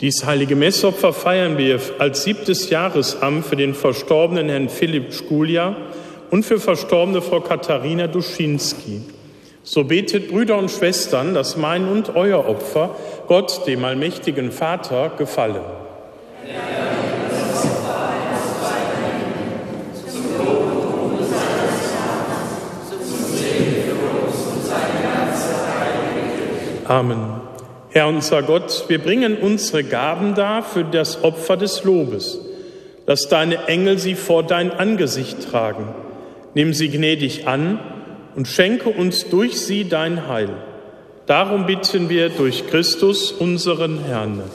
Dies heilige Messopfer feiern wir als 7. Jahresamt für den verstorbenen Herrn Philipp Schkulja und für verstorbene Frau Katharina Duschinski. So betet, Brüder und Schwestern, dass mein und euer Opfer Gott, dem allmächtigen Vater, gefallen. Amen. Herr unser Gott, wir bringen unsere Gaben dar für das Opfer des Lobes. Lass deine Engel sie vor dein Angesicht tragen. Nimm sie gnädig an und schenke uns durch sie dein Heil. Darum bitten wir durch Christus, unseren Herrn.